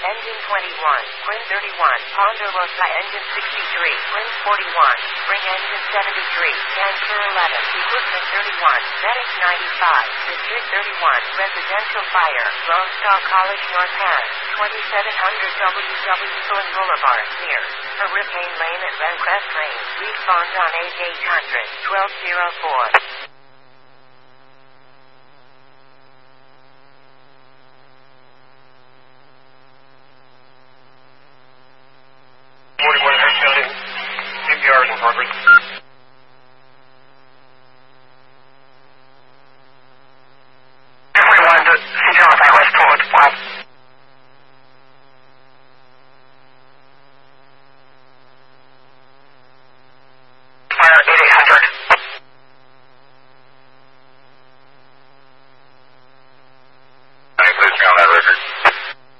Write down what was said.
Engine 21, Quinn 31, Ponderosa Engine 63, Quinn 41, Spring Engine 73, Tanker 11, Equipment 31, Medic 95, District 31, Residential Fire, Lone Star College North Hand, 2700 WW Fulham Boulevard, near Hurricane Lane at Rencrest Lane, Reed Bond on 8800, 1204.